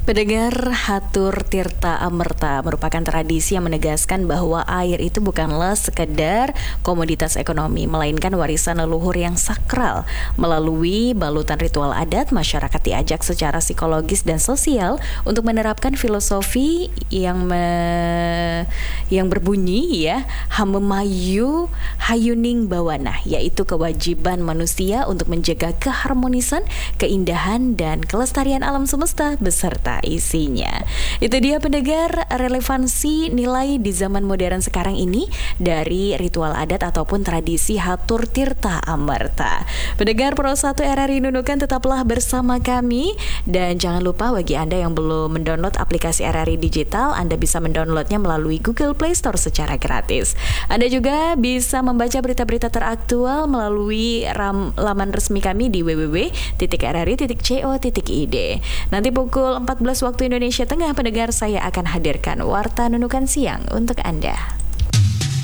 Pendengar, Hatur Tirta Amerta merupakan tradisi yang menegaskan bahwa air itu bukanlah sekedar komoditas ekonomi, melainkan warisan leluhur yang sakral. Melalui balutan ritual adat, masyarakat diajak secara psikologis dan sosial untuk menerapkan filosofi yang berbunyi Hamemayu Hayuning Bawana, yaitu kewajiban manusia untuk menjaga keharmonisan, keindahan, dan kelestarian alam semesta beserta isinya. Itu dia pendengar, relevansi nilai di zaman modern sekarang ini dari ritual adat ataupun tradisi Hatur Tirta Amerta. Pendengar Pro 1 RRI Nunukan, tetaplah bersama kami, dan jangan lupa bagi Anda yang belum mendownload aplikasi RRI Digital, Anda bisa mendownloadnya melalui Google Play Store secara gratis. Anda juga bisa membaca berita-berita teraktual melalui laman resmi kami di www.rri.co.id. Nanti pukul 14 waktu Indonesia Tengah, pendengar, saya akan hadirkan Warta Nunukan Siang untuk Anda.